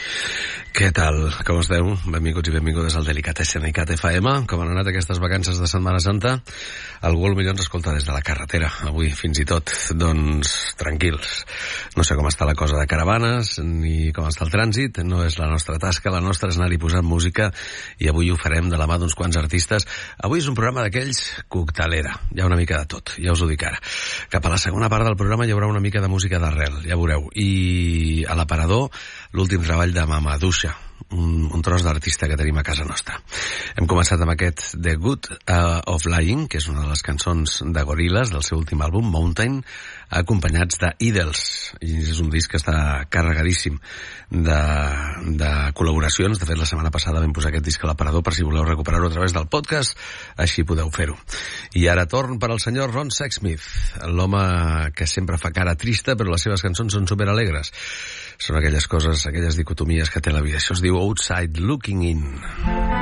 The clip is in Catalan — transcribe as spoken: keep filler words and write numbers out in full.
Què tal? Com esteu? Benvinguts i benvingudes al Delicatessen i Cat F M. Com han anat aquestes vacances de Setmana Santa? Algú potser ens escolta des de la carretera, avui fins i tot. Doncs tranquils. No sé com està la cosa de caravanes, ni com està el trànsit. No és la nostra tasca, la nostra és anar-hi posant música, i avui ho farem de la mà d'uns quants artistes. Avui és un programa d'aquells coctelera. Hi ha una mica de tot, ja us ho dic ara. Cap a la segona part del programa hi haurà una mica de música d'arrel, ja veureu. I a l'aparador, l'últim treball de Mamadoucha, un, un tros d'artista que tenim a casa nostra. Hem començat amb aquest The Good uh, of Lying, que és una de les cançons de Gorillaz del seu últim àlbum, Mountain, acompanyats de Idols. I és un disc que està carregadíssim de, de col·laboracions. De fet, la setmana passada vam posar aquest disc a l'aparador per si voleu recuperar-ho a través del podcast, així podeu fer-ho. I ara torn per al senyor Ron Sexsmith, l'home que sempre fa cara trista, però les seves cançons són superalegres. Són aquelles coses, aquelles dicotomies que té la vida. Això es diu Outside Looking In.